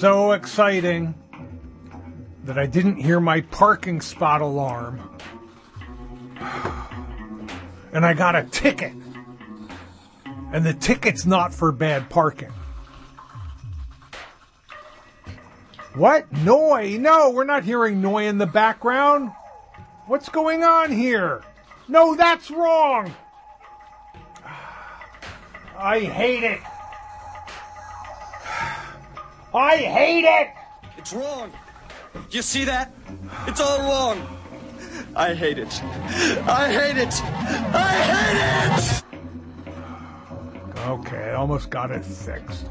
so exciting that I didn't hear my parking spot alarm. And I got a ticket. And the ticket's not for bad parking. What? Noise? No, we're not hearing noise in the background. What's going on here? No, that's wrong. I hate it. I hate it. It's wrong. You see that? It's all wrong. I hate it. I hate it. I hate it. Okay, I almost got it fixed.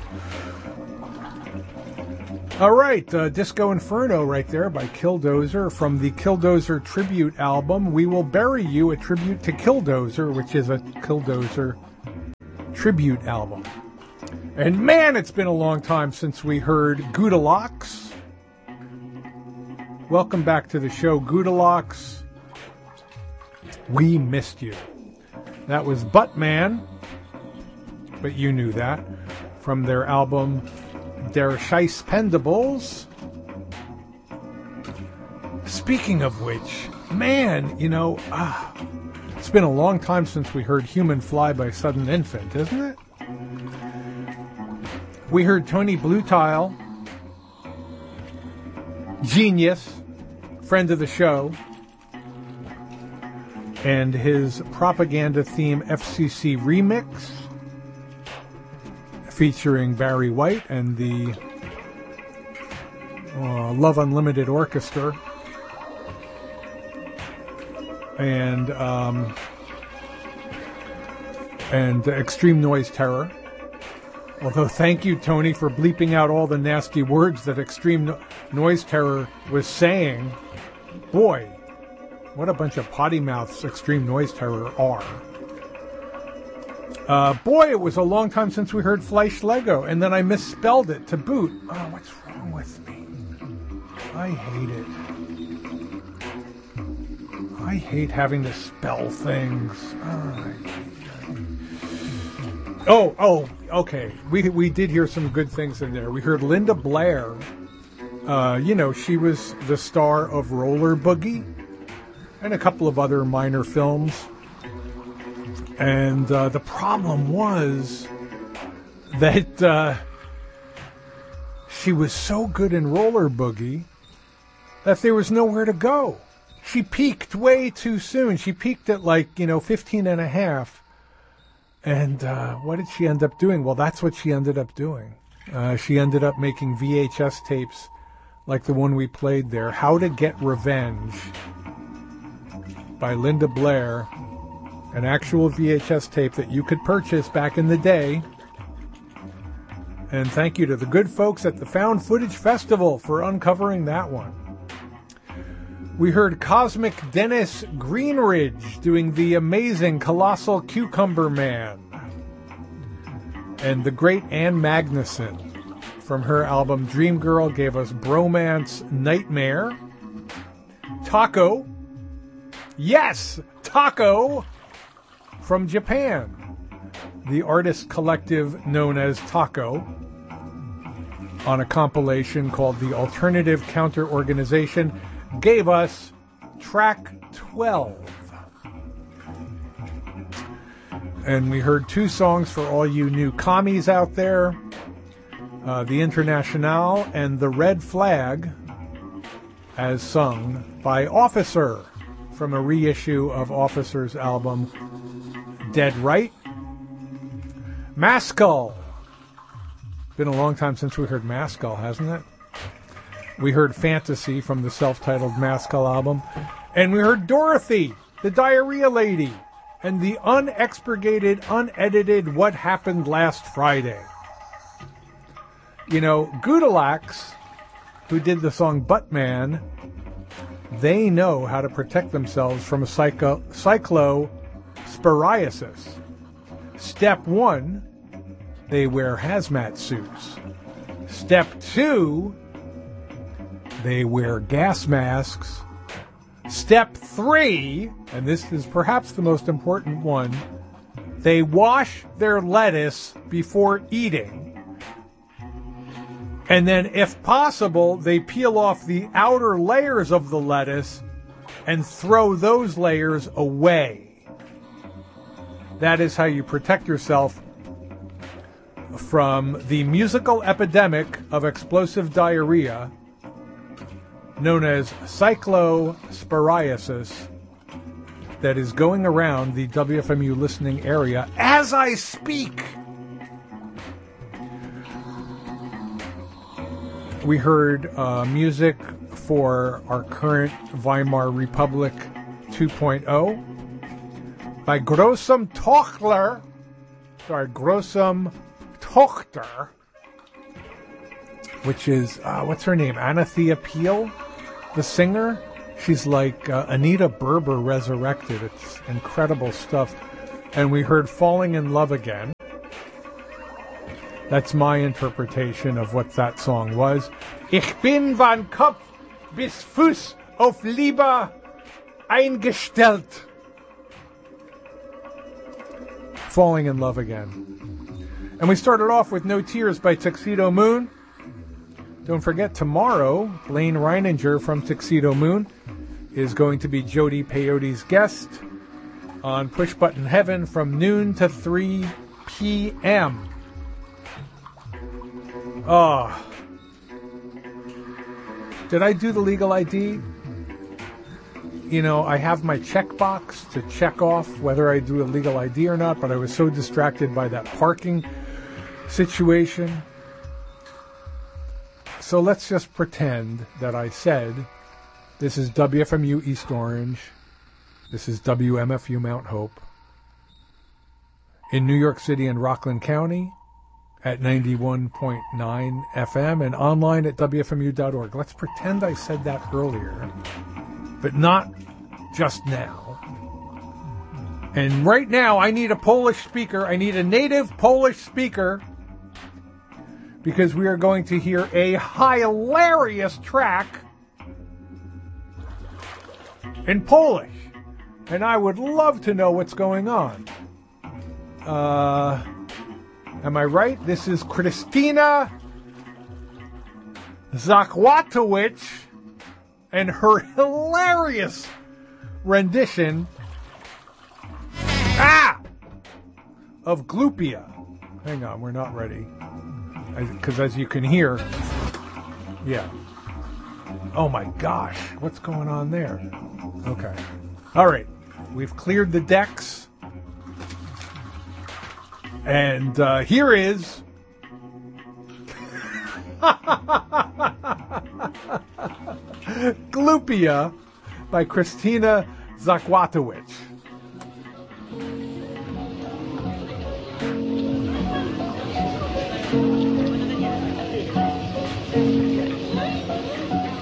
All right, Disco Inferno right there by Killdozer from the Killdozer tribute album, We Will Bury You, a tribute to Killdozer, which is a Killdozer tribute album. And man, it's been a long time since we heard Goodalox. Welcome back to the show, Goodalox. We missed you. That was Buttman, but you knew that, from their album Der Scheisspendables. Speaking of which, man, it's been a long time since we heard Human Fly by Sudden Infant, isn't it? We heard Tony Bluetile, genius, friend of the show, and his propaganda theme FCC remix, featuring Barry White and the Love Unlimited Orchestra, and Extreme Noise Terror. Although, thank you, Tony, for bleeping out all the nasty words that Extreme Noise Terror was saying. Boy, what a bunch of potty mouths Extreme Noise Terror are. Boy, it was a long time since we heard Fleisch Lego, and then I misspelled it to boot. Oh, what's wrong with me? I hate it. I hate having to spell things. Oh, okay. We did hear some good things in there. We heard Linda Blair. She was the star of Roller Boogie and a couple of other minor films. And the problem was that she was so good in Roller Boogie that there was nowhere to go. She peaked way too soon. She peaked at 15 and a half. And what did she end up doing? Well, that's what she ended up doing. She ended up making VHS tapes like the one we played there, How to Get Revenge by Linda Blair, an actual VHS tape that you could purchase back in the day. And thank you to the good folks at the Found Footage Festival for uncovering that one. We heard Cosmic Dennis Greenridge doing the amazing Colossal Cucumber Man. And the great Ann Magnuson from her album Dream Girl gave us Bromance Nightmare. Taco. Yes, Taco from Japan. The artist collective known as Taco, on a compilation called The Alternative Counter Organization, gave us track 12. And we heard two songs for all you new commies out there, The Internationale and The Red Flag, as sung by Officer from a reissue of Officer's album Dead Right. Maskell. Been a long time since we heard Maskell, hasn't it? We heard Fantasy from the self-titled Maskell album. And we heard Dorothy, the Diarrhea Lady, and the unexpurgated, unedited What Happened Last Friday. Goodalax, who did the song Buttman, they know how to protect themselves from a cyclosporiasis. Step 1, they wear hazmat suits. Step 2, they wear gas masks. Step 3, and this is perhaps the most important one, they wash their lettuce before eating. And then, if possible, they peel off the outer layers of the lettuce and throw those layers away. That is how you protect yourself from the musical epidemic of explosive diarrhea known as cyclosporiasis that is going around the WFMU listening area as I speak. We heard music for our current Weimar Republic 2.0 by Grossem Tochter, which is, what's her name? Anathea Peel, the singer. She's like Anita Berber resurrected. It's incredible stuff. And we heard Falling in Love Again. That's my interpretation of what that song was. Ich bin von Kopf bis Fuß auf Liebe eingestellt. Falling in Love Again. And we started off with No Tears by Tuxedo Moon. Don't forget, tomorrow, Blaine Reininger from Tuxedo Moon is going to be Jody Peyote's guest on Push Button Heaven from noon to 3 p.m. Oh. Did I do the legal ID? You know, I have my checkbox to check off whether I do a legal ID or not, but I was so distracted by that parking situation. So let's just pretend that I said, this is WFMU East Orange. This is WMFU Mount Hope. In New York City and Rockland County at 91.9 FM and online at WFMU.org. Let's pretend I said that earlier, but not just now. And right now I need a Polish speaker. I need a native Polish speaker, because we are going to hear a hilarious track in Polish. And I would love to know what's going on. Am I right? This is Krystyna Zakłatowicz and her hilarious rendition of Glupia. Hang on, we're not ready. Because as you can hear, yeah. Oh my gosh, what's going on there? Okay. All right, we've cleared the decks. And here is Glupia by Krystyna Zakłatowicz.